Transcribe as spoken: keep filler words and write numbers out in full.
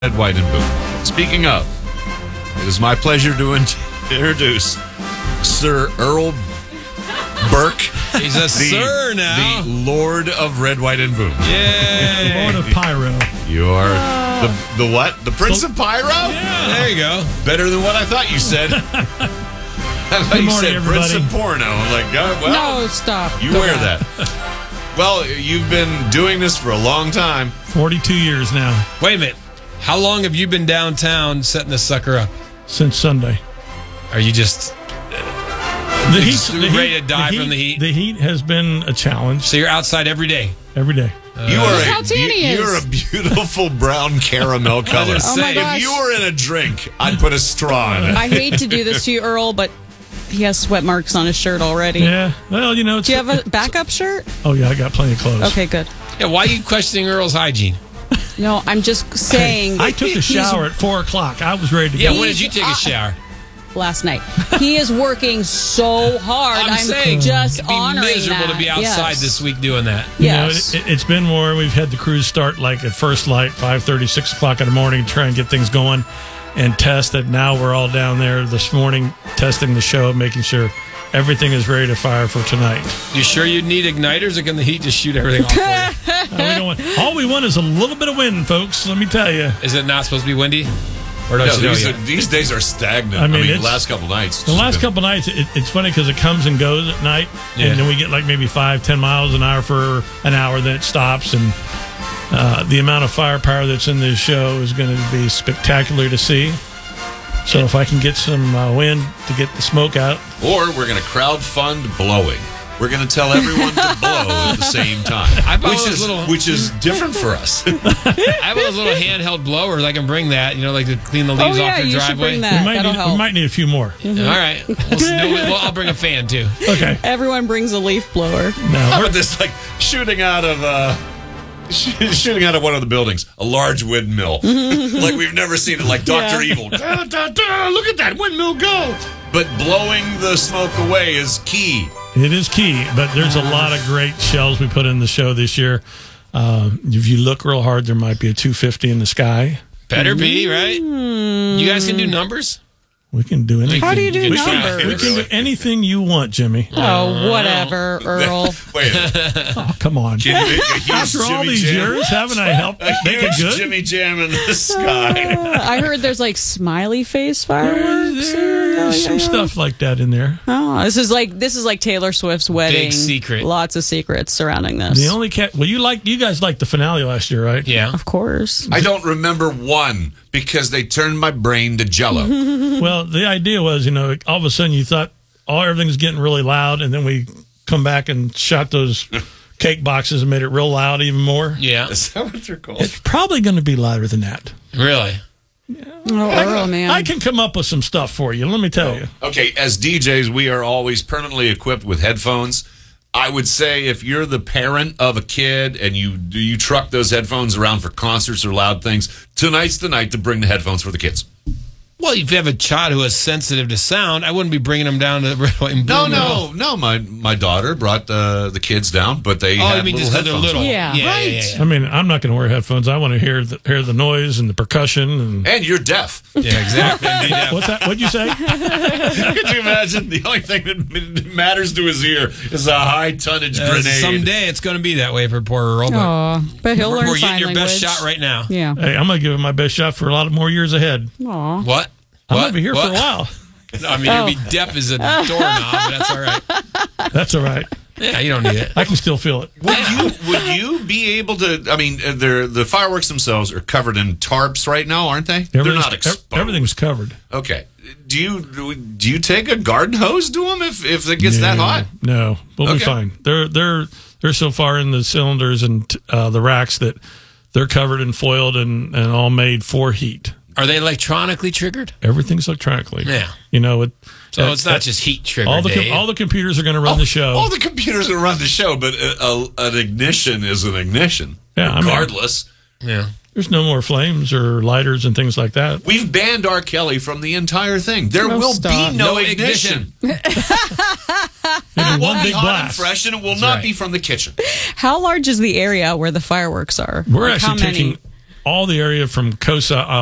Red, White, and Boom. Speaking of, it is my pleasure to in- introduce Sir Earl Burke. He's a the, sir now. The Lord of Red, White, and Boom. Yay. Lord of Pyro. You are the, the what? The Prince of Pyro? Yeah. There you go. Better than what I thought you said. I thought Good you morning, said everybody. Prince of Porno. I'm like, oh, well, No, stop. you Go wear back. that. Well, you've been doing this for a long time. forty-two years now, Wait a minute. How long have you been downtown setting this sucker up? since Sunday. Are you just The Just ready to die from the heat? The heat has been a challenge so you're outside every day? every day. You are Look a, how tan you, he is. you're a beautiful brown caramel color. was Oh my saying, gosh. If you were in a drink, I'd put a straw in it. I hate to do this to you, Earl, but he has sweat marks on his shirt already. Yeah. Well, you know, it's. Do you have a backup shirt? Oh yeah, I got plenty of clothes. Okay, good. Yeah. Why are you questioning Earl's hygiene? No, I'm just saying. I took a he's- shower at four o'clock. I was ready to Yeah. go. When did you take a shower? Last night. He is working so hard. I'm, I'm, saying just it'd be honoring miserable that. to be outside Yes. this week doing that. You Yes. know, it, it's been more. We've had the crews start like at first light, five thirty, six o'clock in the morning, to try and get things going and test it. Now we're all down there this morning testing the show, making sure everything is ready to fire for tonight. You sure you need igniters, or can the heat just shoot everything off for you? Uh, we don't want, all we want is a little bit of wind, folks. Let me tell you. Is it not supposed to be windy? Or don't No, you know these, yet? are, these days are stagnant. I I mean, mean, the it's- last couple nights. The last couple nights, it, it's funny because it comes and goes at night, Yeah. and then we get like maybe five, ten miles an hour for an hour, then it stops, and uh, the amount of firepower that's in this show is going to be spectacular to see. So if I can get some uh, wind to get the smoke out, Or we're going to crowdfund blowing. We're going to tell everyone to blow at the same time, I bought which those is little- which is different for us. I have those little handheld blowers. I can bring that, you know, like to clean the Oh, leaves yeah, off your you should driveway. bring we that. might That'll need, help. we might need a few more. All right. We'll, s- no, well, I'll bring a fan too. Okay, Everyone brings a leaf blower. no, How we're, about this, like shooting out of uh, sh- shooting out of one of the buildings, a large windmill, like we've never seen it, like Doctor Yeah. Evil. Da, da, da, look at that windmill go! But blowing the smoke away is key. it is key. But there's a lot of great shells we put in the show this year. Uh, if you look real hard, there might be a two fifty in the sky. Better be, right? You guys can do numbers? We can do anything. How do you do We can- numbers? We can do anything you want, Jimmy. Oh, whatever, Earl. Wait, a minute. Oh, come on. Can you make a huge After all Jimmy these Jam? years, haven't I helped A make it huge good? Jimmy Jam in the sky. I heard there's like smiley face fireworks. There's some stuff like that in there. Oh, this is like this is like Taylor Swift's wedding. Big secret. Lots of secrets surrounding this. The only cat. Well, you like you guys liked the finale last year, right? Yeah. of course. I don't remember one because they turned my brain to jello. Well, the idea was, you know, all of a sudden you thought, oh, everything's getting really loud, and then we come back and shot those cake boxes and made it real loud even more. Yeah. Is that what they're called? It's probably going to be louder than that. Really? Oh, Earl, man. I can come up with some stuff for you. Let me tell you. Okay, as D Js, we are always permanently equipped with headphones. I would say if you're the parent of a kid and you do you truck those headphones around for concerts or loud things, tonight's the night to bring the headphones for the kids. Well, if you have a child who is sensitive to sound, I wouldn't be bringing them down to the Red, White, and No, Blue at all. no, no. My my daughter brought the the kids down, but they Oh, had you mean little just 'cause they're headphones little? on. Yeah. yeah, Right. yeah, yeah, I mean, I'm not going to wear headphones. I want to hear the, hear the noise and the percussion. And And you're deaf. yeah. Yeah, exactly. Yeah. what's that? What'd you say? Could you imagine? The only thing that matters to his ear is a high tonnage Uh, grenade. someday it's going to be that way for poor Earl. But Aw, but he'll we're, learn we're sign getting your language. best shot right now. Yeah. Hey, I'm going to give it my best shot for a lot of more years ahead. Aw. What? I'm What? going to be here What? for a while. I mean, Oh. you'll be deaf as a doorknob, but that's all right. That's all right. Yeah, you don't need it. I can still feel it. Would you would you be able to? I mean, uh, they're, the fireworks themselves are covered in tarps right now, aren't they? They're Everything's- not exposed. ev- Everything's covered. Okay. Do you do you take a garden hose to them if, if it gets that No, hot? No, we'll Okay. be fine. They're they're they're so far in the cylinders and uh, the racks that they're covered and foiled and, and all made for heat. Are they electronically triggered? Everything's electronically. Yeah. You know it. So uh, it's not uh, just heat triggered. all the com- Dave. all the computers are going to run the show. All the computers will run the show, but a, a, an ignition is an ignition. Yeah, I mean- regardless. yeah. There's no more flames or lighters and things like that. We've banned R. Kelly from the entire thing. There Oh, will stop. be no, No ignition. ignition. It'll be one It'll be big hot and blast. fresh, and it will not right. be from the kitchen. How large is the area where the fireworks are? We're Like, how actually many? taking all the area from Cosa, uh,